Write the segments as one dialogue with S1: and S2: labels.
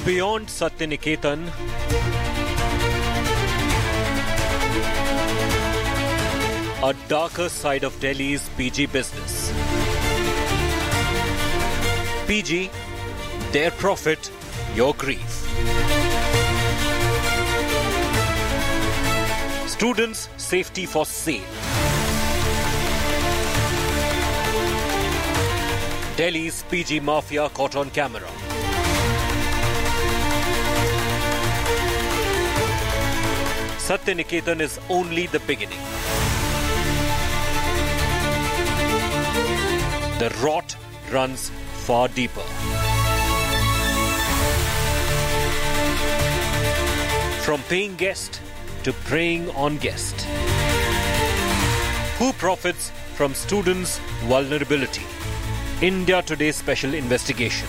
S1: Beyond Satyaniketan, a darker side of Delhi's PG business. PG, their profit, your grief. Students' safety for sale. Delhi's PG mafia caught on camera. Satyaniketan is only the beginning. The rot runs far deeper. From paying guest to preying on guest. Who profits from students' vulnerability? India Today special investigation.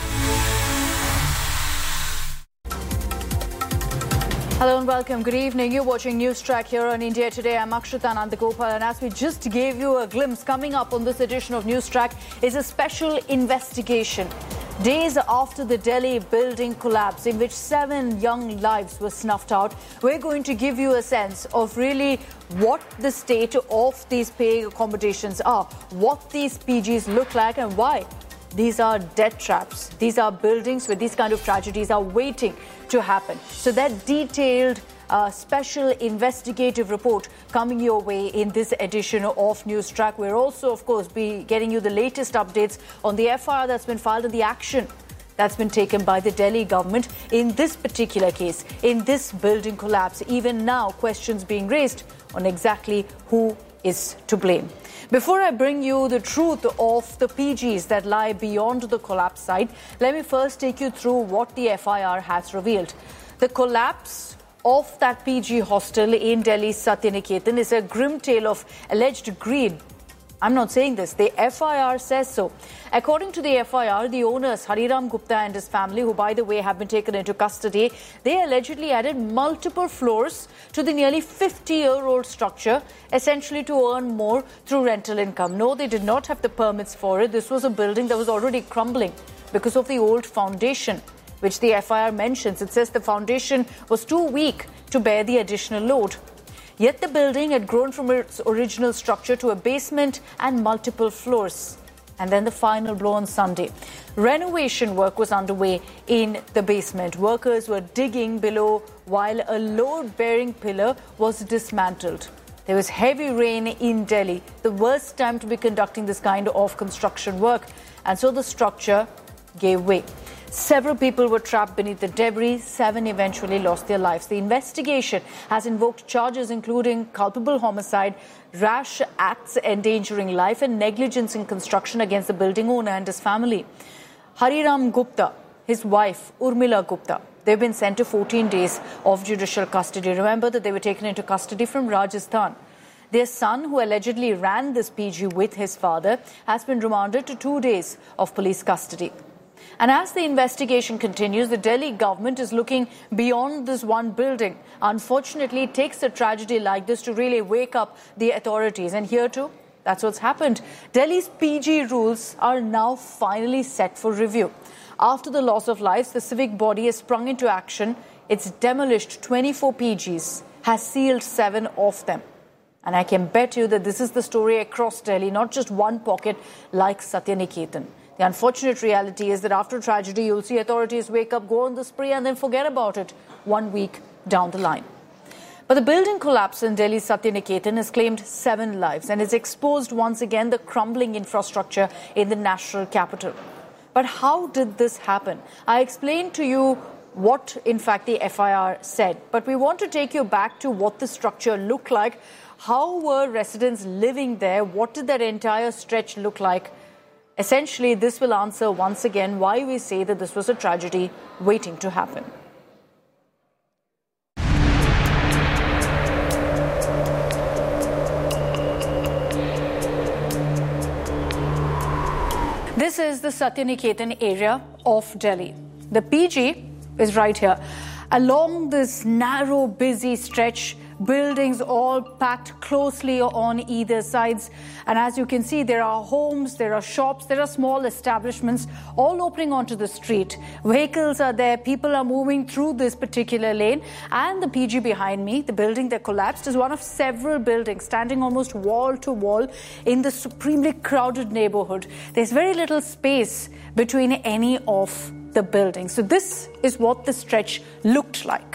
S2: Hello and welcome. Good evening. You're watching News Track here on India Today. I'm Akshita Nandagopal, and as we just gave you a glimpse, coming up on this edition of News Track is a special investigation. Days after the Delhi building collapse, in which 7 young lives were snuffed out, we're going to give you a sense of really what the state of these paying accommodations are, what these PGs look like, and why these are death traps. These are buildings where these kind of tragedies are waiting to happen. So that detailed special investigative report coming your way in this edition of News Track. We'll also, of course, be getting you the latest updates on the FIR that's been filed and the action that's been taken by the Delhi government in this particular case, in this building collapse. Even now, questions being raised on exactly who is to blame. Before I bring you the truth of the PGs that lie beyond the collapse site, let me first take you through what the FIR has revealed. The collapse of that PG hostel in Delhi's Satyaniketan is a grim tale of alleged greed. I'm not saying this, the FIR says so. According to the FIR, the owners, Hariram Gupta and his family, who by the way have been taken into custody, they allegedly added multiple floors to the nearly 50-year-old structure, essentially to earn more through rental income. No, they did not have the permits for it. This was a building that was already crumbling because of the old foundation, which the FIR mentions. It says the foundation was too weak to bear the additional load. Yet the building had grown from its original structure to a basement and multiple floors. And then the final blow on Sunday. Renovation work was underway in the basement. Workers were digging below while a load-bearing pillar was dismantled. There was heavy rain in Delhi, the worst time to be conducting this kind of construction work. And so the structure gave way. Several people were trapped beneath the debris. 7 eventually lost their lives. The investigation has invoked charges including culpable homicide, rash acts endangering life, and negligence in construction against the building owner and his family. Hariram Gupta, his wife Urmila Gupta, they've been sent to 14 days of judicial custody. Remember that they were taken into custody from Rajasthan. Their son, who allegedly ran this PG with his father, has been remanded to 2 days of police custody. And as the investigation continues, the Delhi government is looking beyond this one building. Unfortunately, it takes a tragedy like this to really wake up the authorities. And here too, that's what's happened. Delhi's PG rules are now finally set for review. After the loss of lives, the civic body has sprung into action. It's demolished 24 PGs, has sealed 7 of them. And I can bet you that this is the story across Delhi, not just one pocket like Satyaniketan. The unfortunate reality is that after tragedy, you'll see authorities wake up, go on the spree, and then forget about it 1 week down the line. But the building collapse in Delhi's Satyaniketan has claimed 7 lives and has exposed once again the crumbling infrastructure in the national capital. But how did this happen? I explained to you what, in fact, the FIR said. But we want to take you back to what the structure looked like. How were residents living there? What did that entire stretch look like? Essentially, this will answer once again why we say that this was a tragedy waiting to happen. This is the Satyaniketan area of Delhi. The PG is right here. Along this narrow, busy stretch buildings all packed closely on either sides. And as you can see, there are homes, there are shops, there are small establishments all opening onto the street. Vehicles are there, people are moving through this particular lane. And the PG behind me, the building that collapsed, is one of several buildings standing almost wall to wall in the supremely crowded neighborhood. There's very little space between any of the buildings. So this is what the stretch looked like.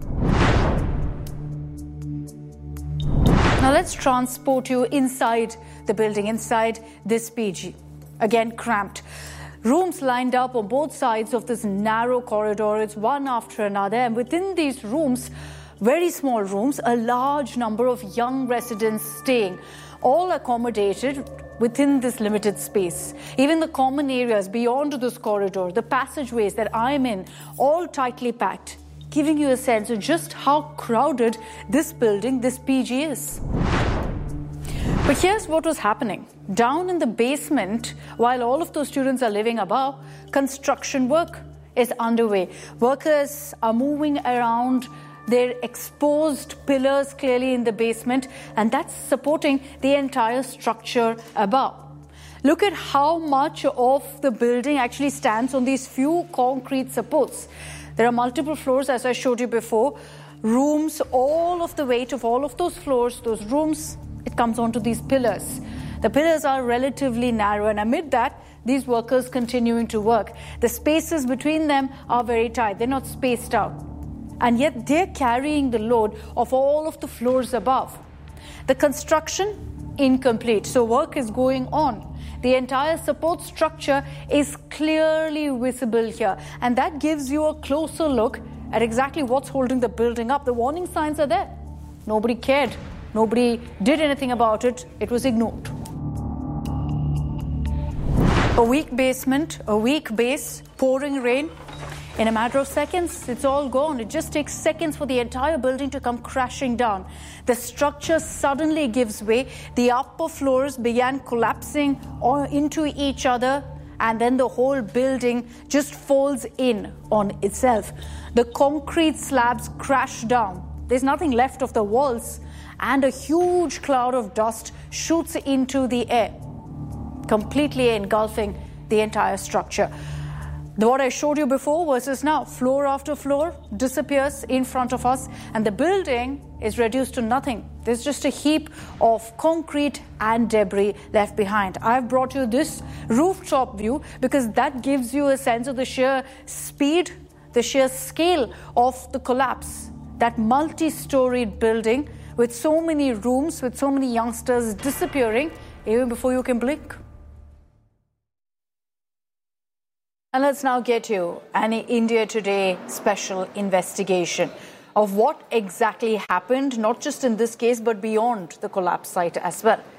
S2: Now let's transport you inside the building, inside this PG. Again, cramped. Rooms lined up on both sides of this narrow corridor. It's one after another. And within these rooms, very small rooms, a large number of young residents staying, all accommodated within this limited space. Even the common areas beyond this corridor, the passageways that I'm in, all tightly packed, giving you a sense of just how crowded this building, this PG is. But here's what was happening. Down in the basement, while all of those students are living above, construction work is underway. Workers are moving around their exposed pillars clearly in the basement, and that's supporting the entire structure above. Look at how much of the building actually stands on these few concrete supports. There are multiple floors, as I showed you before. Rooms, all of the weight of all of those floors, those rooms, it comes onto these pillars. The pillars are relatively narrow, and amid that, these workers continuing to work. The spaces between them are very tight. They're not spaced out. And yet they're carrying the load of all of the floors above. The construction, incomplete. So work is going on. The entire support structure is clearly visible here. And that gives you a closer look at exactly what's holding the building up. The warning signs are there. Nobody cared. Nobody did anything about it. It was ignored. A weak basement, a weak base, pouring rain. In a matter of seconds, it's all gone. It just takes seconds for the entire building to come crashing down. The structure suddenly gives way. The upper floors began collapsing into each other, and then the whole building just folds in on itself. The concrete slabs crash down. There's nothing left of the walls, and a huge cloud of dust shoots into the air, completely engulfing the entire structure. What I showed you before versus now, floor after floor disappears in front of us, and the building is reduced to nothing. There's just a heap of concrete and debris left behind. I've brought you this rooftop view because that gives you a sense of the sheer speed, the sheer scale of the collapse. That multi-storied building with so many rooms, with so many youngsters disappearing even before you can blink. And let's now get you an India Today special investigation of what exactly happened, not just in this case, but beyond the collapse site as well.